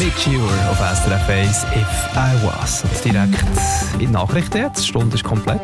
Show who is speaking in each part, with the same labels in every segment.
Speaker 1: Mit Cure auf SRF 1, If I Was. Und direkt in Nachrichten jetzt. Die Stunde ist komplett.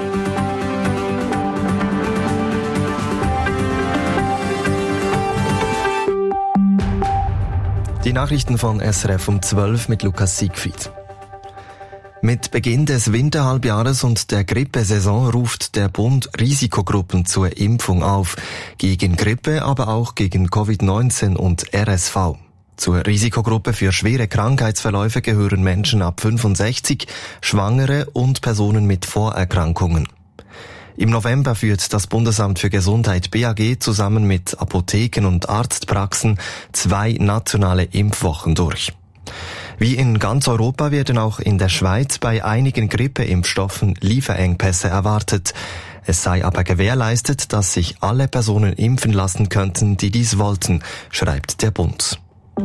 Speaker 2: Die Nachrichten von SRF um 12 mit Lukas Siegfried. Mit Beginn des Winterhalbjahres und der Grippesaison ruft der Bund Risikogruppen zur Impfung auf. Gegen Grippe, aber auch gegen Covid-19 und RSV. Zur Risikogruppe für schwere Krankheitsverläufe gehören Menschen ab 65, Schwangere und Personen mit Vorerkrankungen. Im November führt das Bundesamt für Gesundheit BAG zusammen mit Apotheken und Arztpraxen 2 nationale Impfwochen durch. Wie in ganz Europa werden auch in der Schweiz bei einigen Grippeimpfstoffen Lieferengpässe erwartet. Es sei aber gewährleistet, dass sich alle Personen impfen lassen könnten, die dies wollten, schreibt der Bund.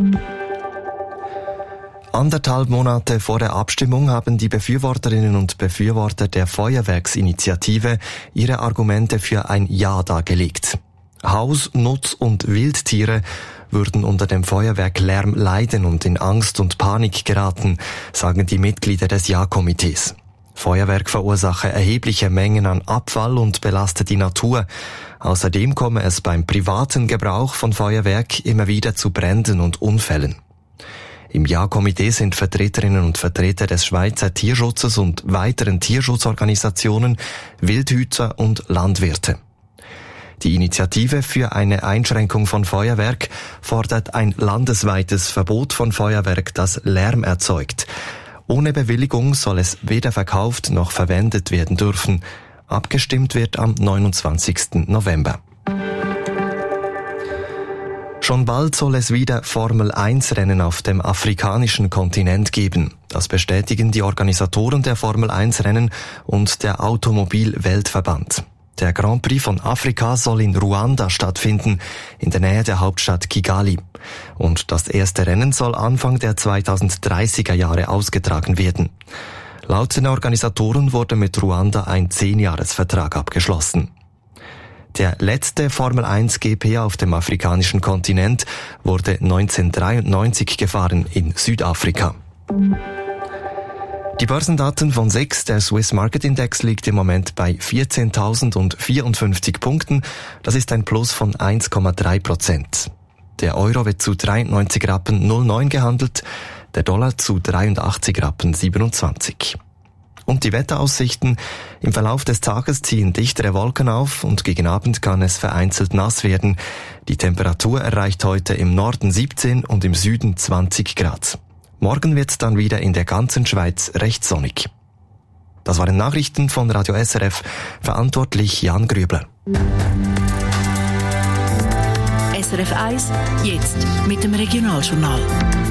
Speaker 2: 1,5 Monate vor der Abstimmung haben die Befürworterinnen und Befürworter der Feuerwerksinitiative ihre Argumente für ein Ja dargelegt. Haus-, Nutz- und Wildtiere würden unter dem Feuerwerklärm leiden und in Angst und Panik geraten, sagen die Mitglieder des Ja-Komitees. Feuerwerk verursache erhebliche Mengen an Abfall und belaste die Natur. Außerdem komme es beim privaten Gebrauch von Feuerwerk immer wieder zu Bränden und Unfällen. Im Ja-Komitee sind Vertreterinnen und Vertreter des Schweizer Tierschutzes und weiteren Tierschutzorganisationen, Wildhüter und Landwirte. Die Initiative für eine Einschränkung von Feuerwerk fordert ein landesweites Verbot von Feuerwerk, das Lärm erzeugt. Ohne Bewilligung soll es weder verkauft noch verwendet werden dürfen. Abgestimmt wird am 29. November. Schon bald soll es wieder Formel-1-Rennen auf dem afrikanischen Kontinent geben. Das bestätigen die Organisatoren der Formel-1-Rennen und der Automobil-Weltverband. Der Grand Prix von Afrika soll in Ruanda stattfinden, in der Nähe der Hauptstadt Kigali. Und das erste Rennen soll Anfang der 2030er Jahre ausgetragen werden. Laut den Organisatoren wurde mit Ruanda ein 10-Jahres-Vertrag abgeschlossen. Der letzte Formel-1 GP auf dem afrikanischen Kontinent wurde 1993 gefahren in Südafrika. Die Börsendaten von SIX, der Swiss Market Index, liegt im Moment bei 14.054 Punkten. Das ist ein Plus von 1,3%. Der Euro wird zu 93 Rappen 09 gehandelt, der Dollar zu 83 Rappen 27. Und die Wetteraussichten: Im Verlauf des Tages ziehen dichtere Wolken auf und gegen Abend kann es vereinzelt nass werden. Die Temperatur erreicht heute im Norden 17 und im Süden 20 Grad. Morgen wird es dann wieder in der ganzen Schweiz recht sonnig. Das waren Nachrichten von Radio SRF, verantwortlich Jan Grübler.
Speaker 3: SRF 1, jetzt mit dem Regionaljournal.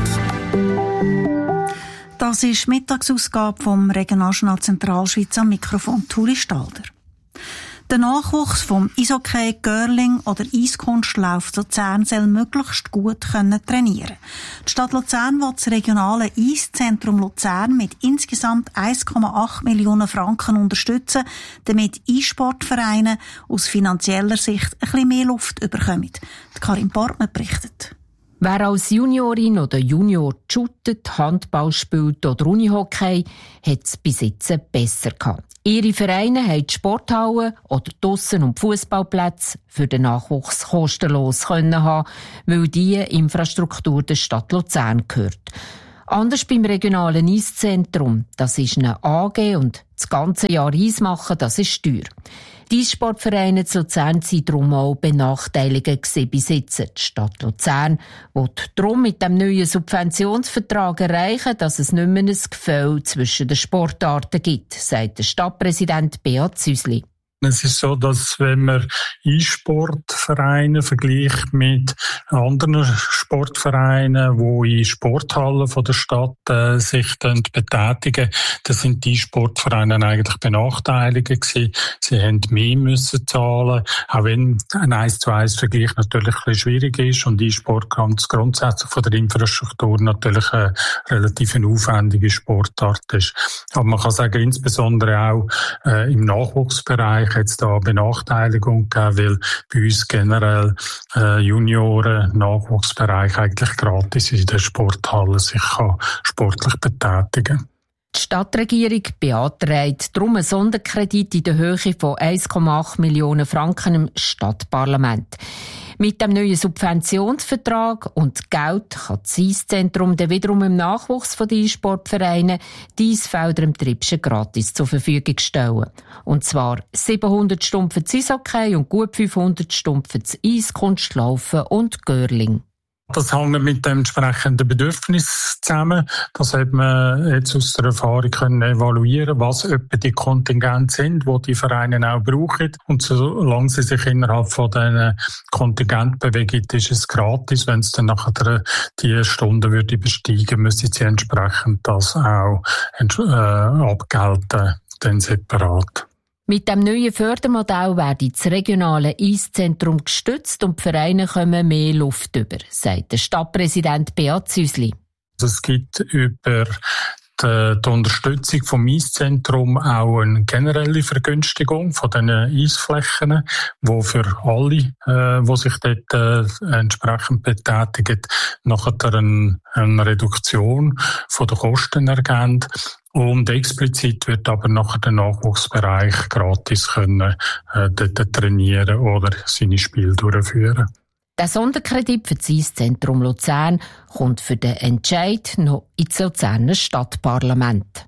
Speaker 3: Das ist die Mittagsausgabe vom Regionaljournal Zentralschweiz, am Mikrofon Turi Stalder. Der Nachwuchs vom Eishockey, Curling oder Eiskunstlauf Luzern soll möglichst gut trainieren können. Die Stadt Luzern will das regionale Eiszentrum Luzern mit insgesamt 1,8 Millionen Franken unterstützen, damit Eissportvereine aus finanzieller Sicht ein bisschen mehr Luft bekommen. Karin Portmann berichtet.
Speaker 4: Wer als Juniorin oder Junior shootet, Handball spielt oder Unihockey, hat es bis jetzt besser gehabt. Ihre Vereine haben die Sporthallen oder die Aussen- und Fußballplätze für den Nachwuchs kostenlos können haben, weil die Infrastruktur der Stadt Luzern gehört. Anders beim regionalen Eiszentrum. Das ist eine AG und das ganze Jahr Eis machen, das ist teuer. Die Sportvereine zu Luzern sind darum auch benachteiligt bis jetzt. Die Stadt Luzern will darum mit dem neuen Subventionsvertrag erreichen, dass es nicht mehr ein Gefälle zwischen den Sportarten gibt, sagt der Stadtpräsident Beat Züsli.
Speaker 5: Es ist so, dass wenn man E-Sportvereine vergleicht mit anderen Sportvereinen, die in Sporthallen von der Stadt sich betätigen, dann sind die Sportvereine eigentlich benachteiligt gewesen. Sie haben mehr müssen zahlen, auch wenn ein 1:1-Vergleich natürlich ein bisschen schwierig ist und E-Sport ganz grundsätzlich von der Infrastruktur natürlich eine relativ aufwendige Sportart ist. Aber man kann sagen, insbesondere auch im Nachwuchsbereich jetzt da Benachteiligung gegeben, weil bei uns generell Junioren-Nachwuchsbereich eigentlich gratis in der Sporthalle sich sportlich betätigen kann.
Speaker 4: Die Stadtregierung beantragt darum einen Sonderkredit in der Höhe von 1,8 Millionen Franken im Stadtparlament. Mit dem neuen Subventionsvertrag und Geld kann das Eiszentrum dann wiederum im Nachwuchs der E-Sportvereine die Eisfelder im Tribschen gratis zur Verfügung stellen. Und zwar 700 Stunden für das Eishockey und gut 500 Stunden für das Eiskunstlaufen und Curling.
Speaker 5: Das hängt mit dem entsprechenden Bedürfnis zusammen. Das hat man jetzt aus der Erfahrung können evaluieren, was etwa die Kontingente sind, die die Vereine auch brauchen. Und solange sie sich innerhalb von diesen Kontingent bewegen, ist es gratis. Wenn es dann nachher die Stunden würde besteigen, müssen sie entsprechend das auch abgelten, dann separat.
Speaker 4: Mit dem neuen Fördermodell werde das regionale Eiszentrum gestützt und die Vereine kommen mehr Luft über, sagt der Stadtpräsident Beat Züsli.
Speaker 5: Es gibt über die Unterstützung vom Eiszentrum auch eine generelle Vergünstigung von den Eisflächen, wo für alle, die sich dort entsprechend betätigen, nachher eine Reduktion von den Kosten ergeben. Und explizit wird aber nachher der Nachwuchsbereich gratis können dort trainieren oder seine Spiele durchführen.
Speaker 4: Der Sonderkredit für das Eiszentrum Luzern kommt für den Entscheid noch ins Luzerner Stadtparlament.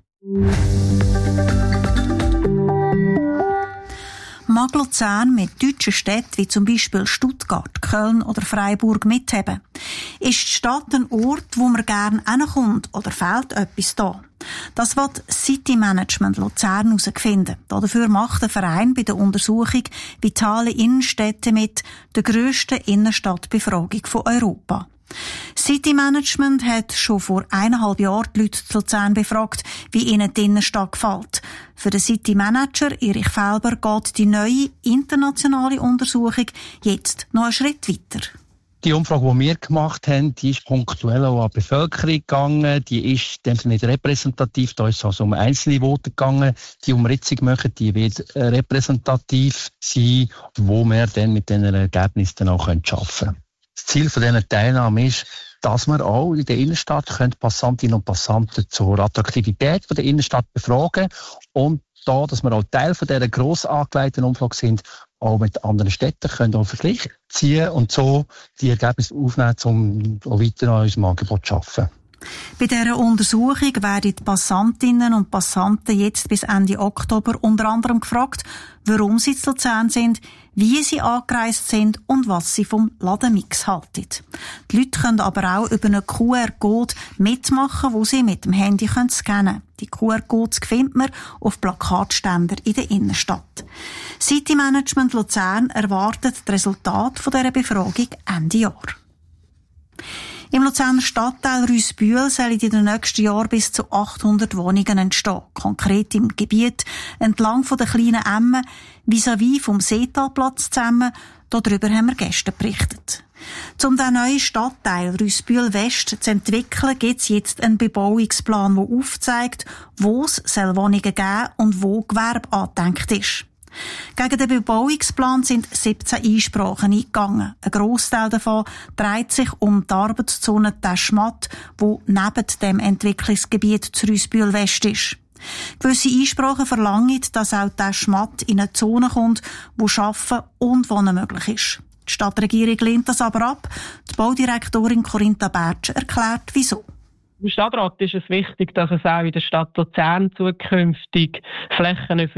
Speaker 3: Mag Luzern mit deutschen Städten wie zum Beispiel Stuttgart, Köln oder Freiburg mitheben? Ist die Stadt ein Ort, wo man gerne hinkommt oder fehlt etwas da? Das wird City Management Luzern herausfinden. Dafür macht der Verein bei der Untersuchung Vitale Innenstädte mit, der grössten Innenstadtbefragung von Europa. City Management hat schon vor 1,5 Jahren die Leute zu Luzern befragt, wie ihnen die Innenstadt gefällt. Für den City Manager Erich Felber geht die neue internationale Untersuchung jetzt noch einen Schritt weiter.
Speaker 6: Die Umfrage, die wir gemacht haben, die ist punktuell auch an die Bevölkerung gegangen. Die ist nicht repräsentativ. Da ist es also um einzelne Voten gegangen. Die Umritzung machen, die wird repräsentativ sein, wo wir dann mit diesen Ergebnissen auch arbeiten können. Das Ziel von dieser Teilnahme ist, dass wir auch in der Innenstadt Passantinnen und Passanten zur Attraktivität der Innenstadt befragen und da, dass wir auch Teil von dieser gross angelegten Umfrage sind, auch mit anderen Städten können auch Vergleich ziehen und so die Ergebnisse aufnehmen, um auch weiter an unserem Angebot zu arbeiten.
Speaker 3: Bei dieser Untersuchung werden die Passantinnen und Passanten jetzt bis Ende Oktober unter anderem gefragt, warum sie zu Luzern sind, wie sie angereist sind und was sie vom Ladenmix halten. Die Leute können aber auch über einen QR-Code mitmachen, wo sie mit dem Handy scannen können. Die QR-Codes findet man auf Plakatständern in der Innenstadt. City Management Luzern erwartet das Resultat dieser Befragung Ende Jahr. Im Luzerner Stadtteil Rüssbühl sollen in den nächsten Jahren bis zu 800 Wohnungen entstehen. Konkret im Gebiet entlang von der kleinen Emme, vis-à-vis vom Seetalplatz zusammen. Darüber haben wir gestern berichtet. Um den neuen Stadtteil Rüssbühl West zu entwickeln, gibt es jetzt einen Bebauungsplan, der aufzeigt, wo es Wohnungen geben und wo Gewerbe angedenkt ist. Gegen den Bebauungsplan sind 17 Einsprachen eingegangen. Ein Grossteil davon dreht sich um die Arbeitszone Teschmatt, die neben dem Entwicklungsgebiet zu Rüssbühl West ist. Gewisse Einsprachen verlangen, dass auch Teschmatt in eine Zone kommt, wo Arbeiten und Wohnen möglich ist. Die Stadtregierung lehnt das aber ab. Die Baudirektorin Corinta Bertsch erklärt, wieso.
Speaker 7: Im Stadtrat ist es wichtig, dass es auch in der Stadt Luzern zukünftig Flächen